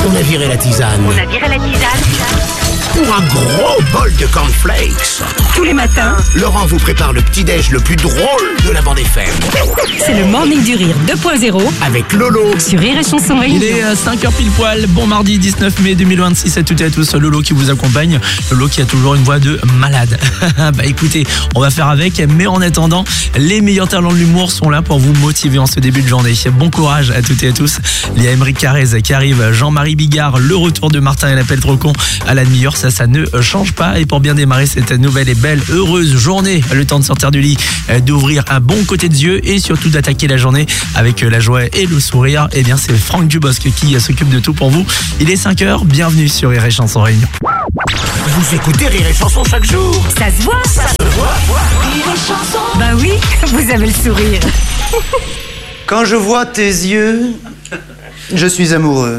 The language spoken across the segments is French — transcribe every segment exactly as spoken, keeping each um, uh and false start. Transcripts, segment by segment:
On a viré la tisane. On a viré la tisane. Pour un gros bol de cornflakes. Tous les matins, Laurent vous prépare le petit-déj le plus drôle de la bande F M. c'est le Morning du Rire deux point zéro Avec Lolo. sur Rire et Chanson Réunion. Il est cinq heures pile poil, bon mardi dix-neuf mai deux mille vingt-six à toutes et à tous, Lolo qui vous accompagne, Lolo qui a toujours une voix de malade. Bah écoutez, on va faire avec, mais en attendant, les meilleurs talents de l'humour sont là pour vous motiver en ce début de journée. Bon courage à toutes et à tous. Il y a Émeric Carrez qui arrive, Jean-Marie Bigard, le retour de Martin et l'appel trop con à la demi-heure, ça, ça ne change pas. Et pour bien démarrer cette nouvelle et belle, heureuse journée, le temps de sortir du lit, d'ouvrir un bon côté de yeux et surtout d'attaquer la journée avec la joie et le sourire, et bien c'est Franck Dubosc qui s'occupe de tout pour vous. Il est cinq heures, bienvenue sur Rire et Chanson Réunion. Vous écoutez Rire et Chanson chaque jour. Ça se voit, ça se voit. Rire et Chanson. Bah oui, vous avez le sourire. Quand je vois tes yeux, je suis amoureux.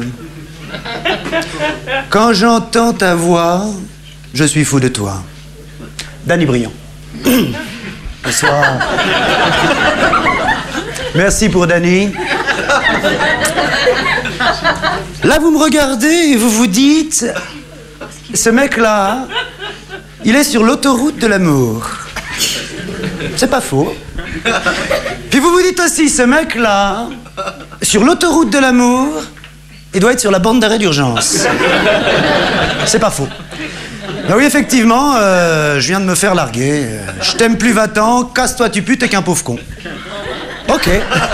Quand j'entends ta voix, je suis fou de toi. Danny Briand. Bonsoir. Merci pour Danny. Là, vous me regardez et vous vous dites, ce mec-là, il est sur l'autoroute de l'amour. C'est pas faux. Puis vous vous dites aussi, ce mec-là, sur l'autoroute de l'amour, il doit être sur la bande d'arrêt d'urgence. C'est pas faux. Ben oui, effectivement, euh, je viens de me faire larguer. Je t'aime plus, va-t'en, casse-toi, tu putes, t'es qu'un pauvre con. Ok.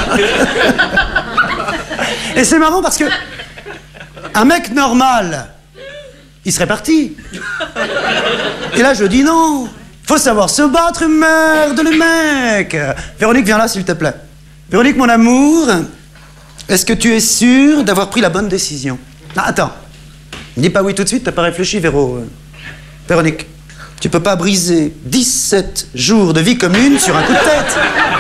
Et c'est marrant parce que un mec normal, il serait parti. Et là, je dis non. Faut savoir se battre, merde, le mec. Véronique, viens là, s'il te plaît. Véronique, mon amour, est-ce que tu es sûre d'avoir pris la bonne décision? Ah, attends. Dis pas oui tout de suite, t'as pas réfléchi, Véro. Véronique, tu peux pas briser dix-sept jours de vie commune sur un coup de tête.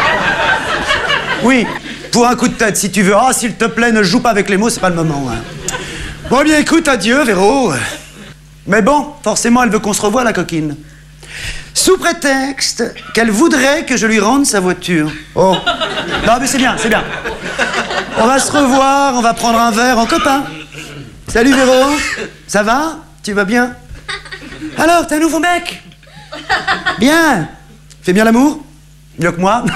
Oui, pour un coup de tête, si tu veux. Ah, s'il te plaît, ne joue pas avec les mots, c'est pas le moment. Hein. Bon, bien, écoute, adieu, Véro. Mais bon, forcément, elle veut qu'on se revoie, la coquine. Sous prétexte qu'elle voudrait que je lui rende sa voiture. Oh. Non, mais c'est bien, c'est bien. On va se revoir, on va prendre un verre en copain. Salut, Véro. Ça va? Tu vas bien? Alors, t'es un nouveau mec? Bien. Fais bien l'amour? Mieux que moi?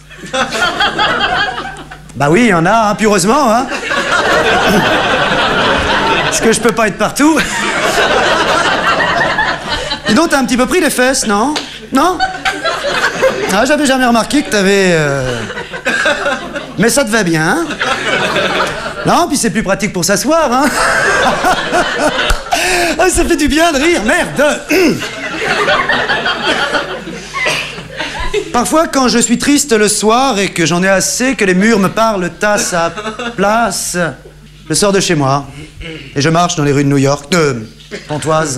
Bah oui, il y en a, hein, puis heureusement, hein. Parce que je peux pas être partout. Dis donc, t'as un petit peu pris les fesses, non? Non? Ah, j'avais jamais remarqué que t'avais... Euh... Mais ça te va bien, hein? Non, puis c'est plus pratique pour s'asseoir, hein? Ah, ça fait du bien de rire, merde! Parfois, quand je suis triste le soir et que j'en ai assez que les murs me parlent à sa place, je sors de chez moi et je marche dans les rues de New York, de Pontoise.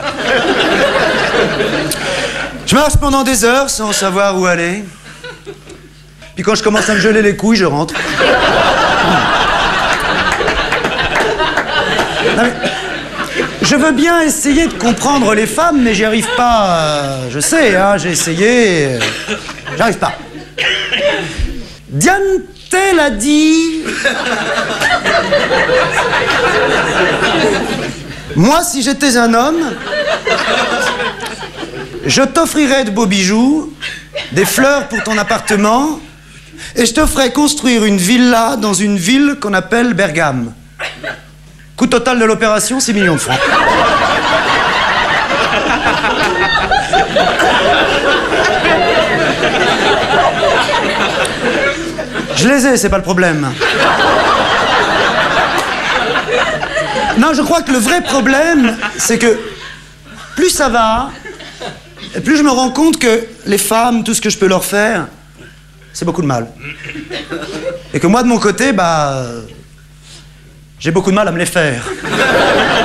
Je marche pendant des heures sans savoir où aller. Puis quand je commence à me geler les couilles, je rentre. Non, mais je veux bien essayer de comprendre les femmes, mais j'y arrive pas. Euh, je sais, hein, j'ai essayé. Euh, J'arrive pas. Diane Tell a dit... Moi, si j'étais un homme, je t'offrirais de beaux bijoux, des fleurs pour ton appartement, et je te ferais construire une villa dans une ville qu'on appelle Bergame. Coût total de l'opération, six millions de francs. Je les ai, c'est pas le problème. Non, je crois que le vrai problème, c'est que plus ça va, et plus je me rends compte que les femmes, tout ce que je peux leur faire, c'est beaucoup de mal. Et que moi, de mon côté, bah... j'ai beaucoup de mal à me les faire.